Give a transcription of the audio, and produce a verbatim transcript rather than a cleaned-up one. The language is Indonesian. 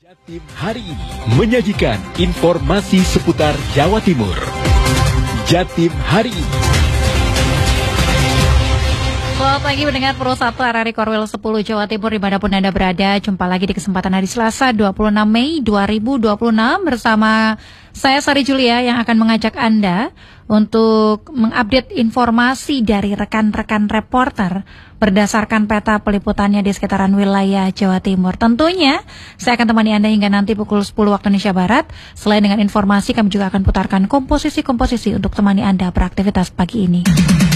Jatim hari ini menyajikan informasi seputar Jawa Timur. Jatim hari ini. Selamat pagi mendengar Pro satu R R I Korwil sepuluh Jawa Timur dimanapun Anda berada. Jumpa lagi di kesempatan hari Selasa dua puluh enam Mei dua ribu dua puluh enam bersama saya Sari Julia yang akan mengajak Anda untuk mengupdate informasi dari rekan-rekan reporter berdasarkan peta peliputannya di sekitaran wilayah Jawa Timur. Tentunya saya akan temani Anda hingga nanti pukul sepuluh waktu Indonesia Barat. Selain dengan informasi, kami juga akan putarkan komposisi-komposisi untuk temani Anda beraktivitas pagi ini.